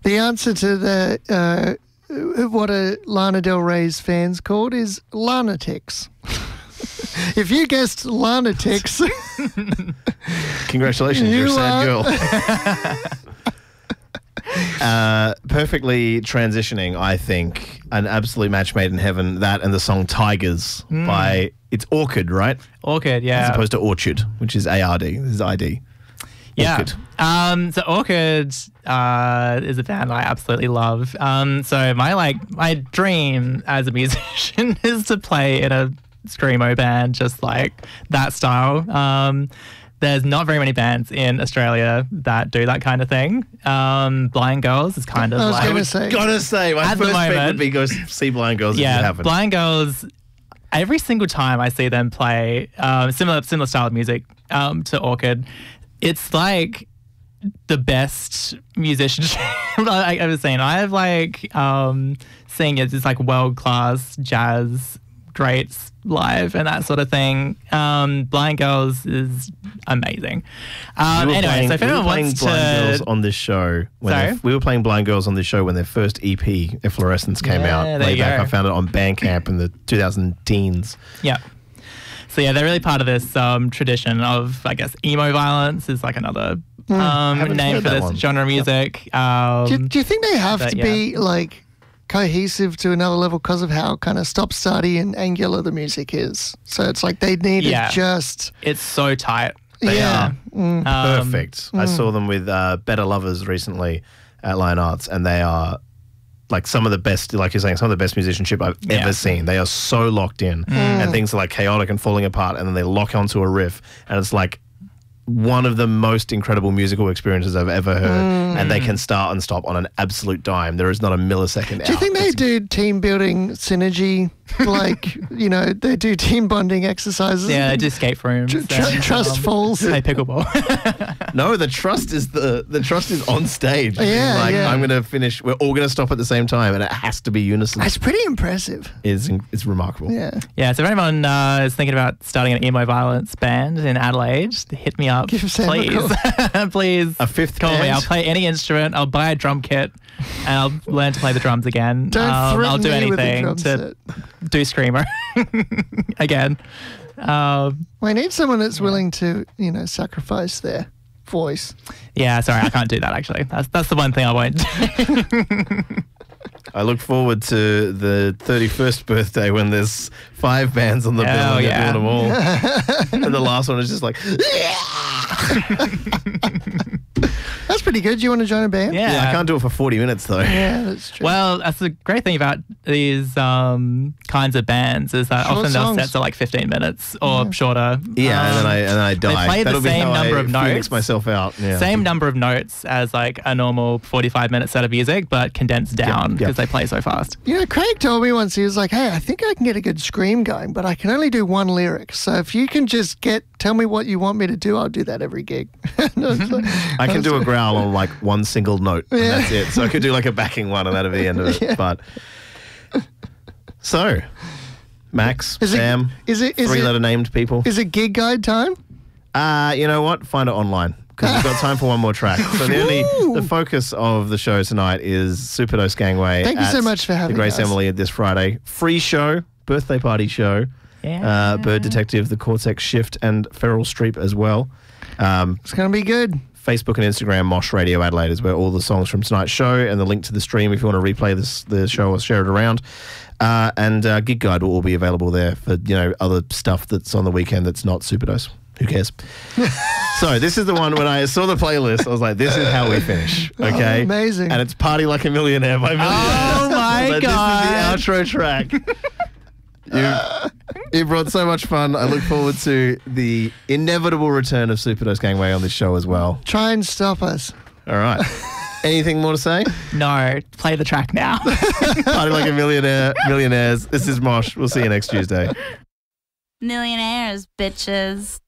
The answer to the what are Lana Del Rey's fans called is Lanatix. If you guessed Lanatix, congratulations, you're a sad girl. Perfectly transitioning, I think, an absolute match made in heaven. That and the song "Tigers" by it's Orchid, right? Orchid, yeah, as opposed to Orchard, which is ARD. This is ID. Yeah. Orchid. So Orchid is a band I absolutely love. So my dream as a musician is to play in a screamo band just like that style. There's not very many bands in Australia that do that kind of thing. Blind Girls is kind of I was like... gonna say, my first pick would be go see Blind Girls if you haven't. Blind Girls, every single time I see them play similar style of music to Orchid, it's like the best musicianship I've ever seen. I have seen it's like world-class jazz greats live and that sort of thing. Blind Girls is amazing. Anyway, so if anyone wants to... Blind Girls on this show. We were playing Blind Girls on this show when their first EP, Efflorescence, came out way back. I found it on Bandcamp in the 2010s. Yeah. So yeah, they're really part of this tradition of, I guess, emo violence is like another name for this genre of music. Do you think they have to be like cohesive to another level because of how kind of stop-starty and angular the music is? So it's like they need to just... It's so tight. They are perfect. I saw them with Better Lovers recently at Lion Arts, and they are... like some of the best, like you're saying, some of the best musicianship I've ever seen. They are so locked in and things are like chaotic and falling apart, and then they lock onto a riff and it's like one of the most incredible musical experiences I've ever heard, and they can start and stop on an absolute dime. There is not a millisecond out. Do you think they do team building synergy? Like, you know, they do team bonding exercises? Yeah, they do escape rooms. Trust falls. Play pickleball. No, the trust is on stage. I'm going to finish. We're all going to stop at the same time, and it has to be unison. It's pretty impressive. It's remarkable. Yeah. Yeah. So if anyone is thinking about starting an emo violence band in Adelaide, hit me up, give Sam please. a call. Please. A fifth call band? me. I'll play any instrument. I'll buy a drum kit, and I'll learn to play the drums again. Don't I'll do me with the anything drum to set. do screamer again. We need someone that's willing to, you know, sacrifice their voice. Yeah, sorry, I can't do that actually. That's the one thing I won't do. I look forward to the 31st birthday when there's 5 bands on the bill and you're doing them all. And the last one is just like... That's pretty good. Do you want to join a band? Yeah, I can't do it for 40 minutes though. Yeah, that's true. Well, that's the great thing about these kinds of bands is that often their sets are like 15 minutes or shorter. Yeah, and then I die. They play That'll the same number of notes. Phoenix myself out. Yeah. Same number of notes as like a normal 45-minute set of music, but condensed down because they play so fast. You know, Craig told me once, he was like, hey, I think I can get a good scream going, but I can only do one lyric. So if you can just tell me what you want me to do, I'll do that every gig. I can do a growl on like one single note, and that's it. So I could do like a backing one, and that'll be the end of it. Yeah. But so, Max, Sam, three-letter named people. Is it gig guide time? You know what? Find it online because we've got time for one more track. So the focus of the show tonight is Superdose Gangway. Thank you so much for having the Grace us. Emily this Friday. Free show, birthday party show. Yeah. Bird Detective, The Cortex Shift, and Feral Streep as well. It's going to be good. Facebook and Instagram, Mosh Radio Adelaide is where all the songs from tonight's show and the link to the stream if you want to replay the show or share it around. And Gig Guide will all be available there for, you know, other stuff that's on the weekend that's not Superdose. Who cares? So this is the one when I saw the playlist, I was like, this is how we finish. Okay? Oh, amazing. And it's Party Like a Millionaire by Millionaire. Oh my God. This is the outro track. You brought so much fun. I look forward to the inevitable return of Superdose Gangway on this show as well. Try and stop us. All right. Anything more to say? No, play the track now. Party Like a Millionaires. This is Mosh. We'll see you next Tuesday. Millionaires, bitches.